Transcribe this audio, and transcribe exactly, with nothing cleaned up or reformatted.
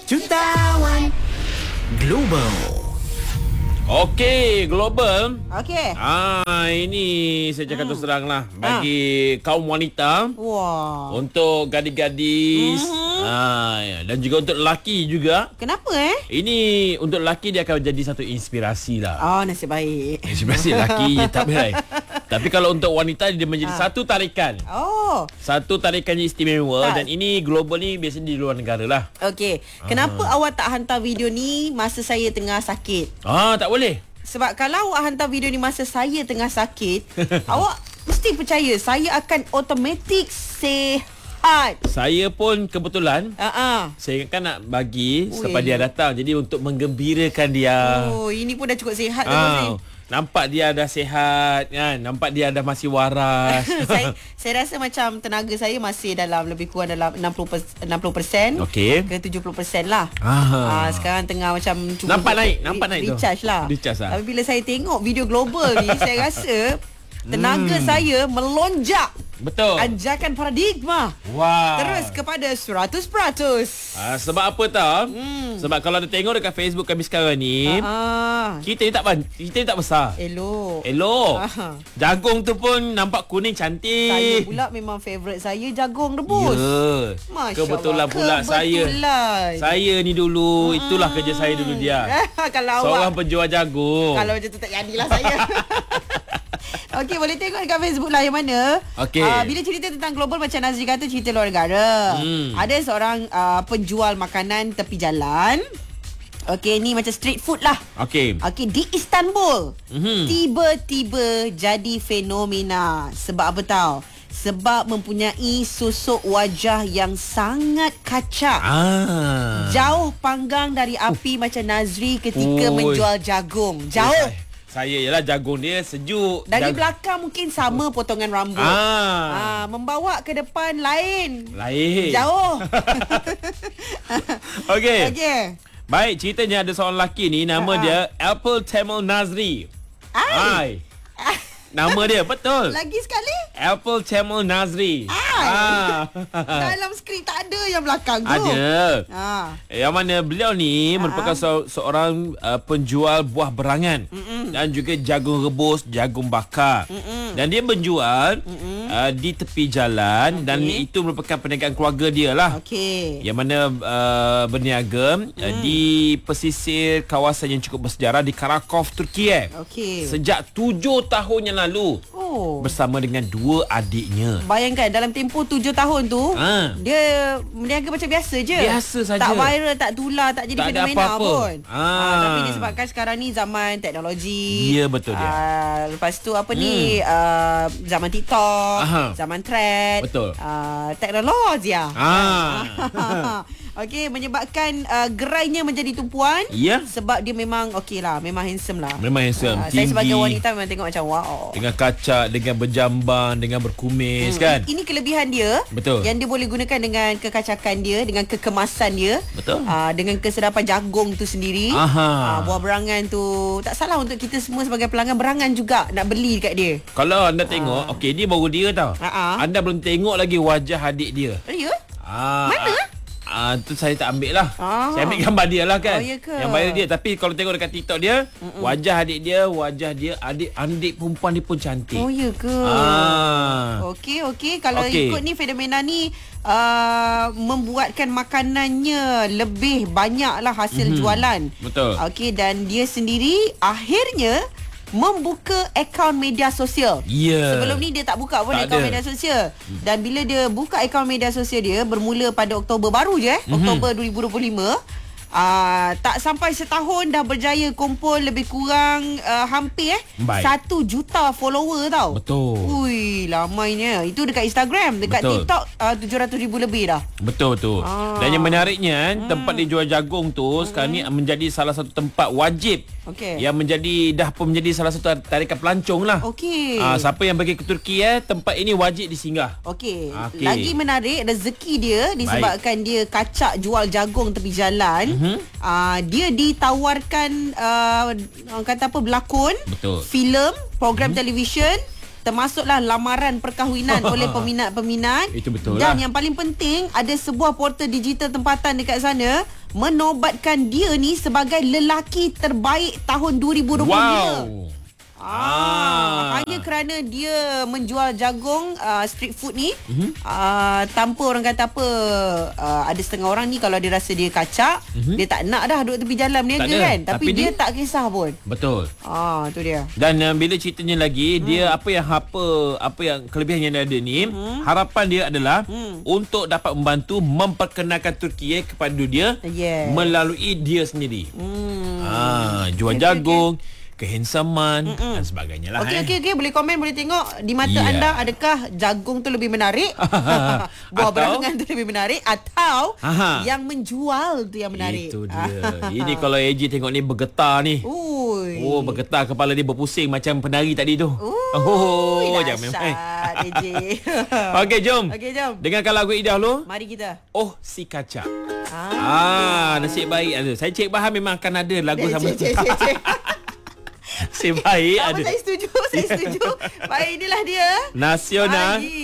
Jutawan Global. Okey, global. Okey. Ah, ini saya cakap hmm. terus terang lah bagi ha. kaum wanita. Wah. Untuk gadis-gadis. Hmm. Ah, ya. Dan juga untuk lelaki juga. Kenapa eh? Ini untuk lelaki dia akan jadi satu inspirasi lah. Oh, nasib baik. Inspirasi lelaki tak boleh. Tapi kalau untuk wanita dia menjadi ha. satu tarikan. Oh. Satu tarikan yang istimewa ha. dan ini global ni biasanya di luar negara lah. Okey. Kenapa ha. awak tak hantar video ni masa saya tengah sakit? Ah, tak boleh. Sebab kalau awak hantar video ni masa saya tengah sakit, awak mesti percaya saya akan automatic sihat. Saya pun kebetulan uh-uh. saya kan nak bagi Ui. Sebab dia datang. Jadi untuk menggembirakan dia. Oh, ini pun dah cukup sihat ah. dah ni. Nampak dia dah sihat kan? Nampak dia dah masih waras. saya, saya rasa macam tenaga saya masih dalam lebih kurang dalam enam puluh peratus okay. ke tujuh puluh peratus lah. Ah. Ah, sekarang tengah macam cuba nampak naik, nampak naik tu. Recharge lah. Recharge lah. Tapi bila saya tengok video global ni, saya rasa tenaga hmm. saya melonjak. Betul. Anjakan paradigma. Wah. Terus kepada seratus peratus. Ah, sebab apa tahu? Hmm. Sebab kalau ada tengok dekat Facebook kami sekarang ni, ah. kita ni tak ban, kita ni tak besar. Elok. Elok. Ah. Jagung tu pun nampak kuning cantik. Saya pula memang favourite saya jagung rebus. Ya. Masya Kebetulan Allah. pula Kebetulan. saya. Saya ni dulu, hmm. itulah kerja saya dulu dia. Kalau seorang awak, penjual jagung. Kalau macam tu tak jadilah saya. Okey, boleh tengok dekat Facebook lah yang mana. Okey. Uh, bila cerita tentang global macam Nazri kata cerita luar negara. Hmm. Ada seorang uh, penjual makanan tepi jalan. Okey, ni macam street food lah. Okey. Okey, di Istanbul. Mm-hmm. Tiba-tiba jadi fenomena. Sebab apa tahu? Sebab mempunyai susuk wajah yang sangat kacak. Ah. Jauh panggang dari api uh. macam Nazri ketika Ui. menjual jagung. Jauh. Ui. Saya ialah jagung dia sejuk. Dari Jag- belakang mungkin sama potongan rambut. Ah. Ah, membawa ke depan lain. Lain. Jauh. Okey. Okey. Baik, ceritanya ada seorang lelaki ni nama uh-huh. dia Apple Tamil Nazri. Ai. Ai. Nama dia betul. Lagi sekali. Apple Tamil Nazri. Ah. Dalam skrip tak ada yang belakang tu. Ada. Ah. Yang mana beliau ni ah. merupakan se- seorang uh, penjual buah berangan. Mm-mm. Dan juga jagung rebus, jagung bakar. Mm-mm. Dan dia menjual uh, di tepi jalan. Okay. Dan itu merupakan perniagaan keluarga dia lah. Okey. Yang mana uh, berniaga mm. uh, di pesisir kawasan yang cukup bersejarah di Krakow, Turki. Okey. Sejak tujuh tahun yang lalu. Oh. Bersama dengan dua adiknya. Bayangkan dalam tempoh tujuh tahun tu ha. dia berniaga macam biasa je. Biasa saja. Tak viral, tak tular, tak jadi tak fenomena pun. Ha. Ha, tapi disebabkan sekarang ni zaman teknologi. Ya, betul dia. Uh, lepas tu apa hmm. ni uh, zaman TikTok, Aha. zaman thread. Betul. Uh, teknologi ya. Ha. Okey, menyebabkan uh, gerainya menjadi tumpuan. Ya. Sebab dia memang okey lah, memang handsome lah. Memang handsome. Uh, saya sebagai wanita memang tengok macam wow. Dengan kacak, dengan berjamban, dengan berkumis hmm. kan. Ini, ini kelebihan dia. Betul. Yang dia boleh gunakan dengan kekacakan dia, dengan kekemasan dia. Betul. Uh, dengan kesedapan jagung tu sendiri. Uh, buah berangan tu tak salah untuk kita semua sebagai pelanggan berangan juga nak beli dekat dia. Kalau anda tengok, uh. okey ni baru dia tau. Uh-uh. Anda belum tengok lagi wajah adik dia. Ya? Ah. Mana? Ah, tu saya tak ambil lah. Ah. Saya ambil gambar dia lah kan. Oh, ya ke? Yang viral dia. Tapi kalau tengok dekat TikTok dia, Mm-mm. wajah adik dia, wajah dia, adik-adik perempuan dia pun cantik. Oh ya ke? Ah. Okey, okey. Kalau okay. ikut ni fenomena ni uh, membuatkan makanannya lebih banyak lah hasil mm-hmm. jualan. Betul. Okey, dan dia sendiri akhirnya membuka akaun media sosial. Yeah. Sebelum ni dia tak buka pun tak akaun ada. media sosial. Dan bila dia buka akaun media sosial dia bermula pada Oktober baru je eh, mm-hmm. Oktober dua ribu dua puluh lima. Uh, tak sampai setahun dah berjaya kumpul lebih kurang uh, hampir eh Baik. satu juta follower tau. Betul. Ui, lamanya. Itu dekat Instagram, dekat betul. TikTok uh, tujuh ratus ribu lebih dah. Betul betul. Ah. Dan yang menariknya hmm. tempat dia jual jagung tu hmm. sekarang ni menjadi salah satu tempat wajib. Okay. Yang menjadi dah pun menjadi salah satu tarikan pelancong lah. Okey. Ah, siapa yang pergi ke Turki eh, tempat ini wajib disinggah. Okey. Okay. Lagi menarik rezeki dia disebabkan Baik. dia kacak jual jagung tepi jalan. Mm-hmm. Uh, dia ditawarkan uh, kata apa berlakon, Betul. filem, program mm-hmm. televisyen termasuklah lamaran perkahwinan oleh peminat-peminat. Itu betul Dan lah. yang paling penting, ada sebuah portal digital tempatan dekat sana menobatkan dia ni sebagai lelaki terbaik tahun dua ribu dua puluh dua. Wow. Ah, hanya kerana dia menjual jagung uh, street food ni, Mhm. uh, tanpa orang kata apa, uh, ada setengah orang ni kalau dia rasa dia kacak, Mhm. dia tak nak dah duduk tepi jalan berniaga Tak ada. kan. Tapi, Tapi dia, dia- tak kisah pun. Betul. Ah, tu dia. Dan uh, bila ceritanya lagi, hmm. dia apa yang apa apa yang kelebihan yang dia ada ni, hmm. harapan dia adalah hmm. untuk dapat membantu memperkenalkan Turki eh, kepada dia Yes. melalui dia sendiri. Hmm. Ah, jual Okay, jagung, kehansaman dan sebagainya lah. Okey eh. okey okey, boleh komen, boleh tengok di mata Yeah. anda, adakah jagung tu lebih menarik? Atau- Buah berangan tu lebih menarik atau Aha. yang menjual tu yang menarik? Itu dia. Ini kalau A J tengok ni bergetar ni. Ui. Oh, bergetar, kepala dia berpusing macam penari tadi tu. Ui, Oh, jangan main. dahsyat, A J. Okey, jom. Okey, jom. Dengarkan lagu Ida dulu. Mari kita. Oh, si kaca. Ah, Ah. nasib baik ada. Saya cek bahan memang akan ada lagu sama. Cik, cik, cik, cik. Nasib baik Tak apa, ada. saya setuju. Saya setuju. Baik, inilah dia. Nasional Pagi